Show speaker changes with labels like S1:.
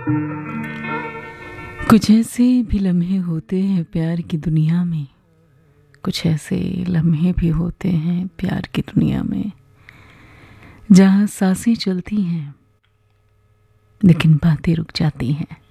S1: कुछ ऐसे भी लम्हे होते हैं प्यार की दुनिया में, कुछ ऐसे लम्हे भी होते हैं प्यार की दुनिया में, जहाँ सांसें चलती हैं लेकिन बातें रुक जाती हैं।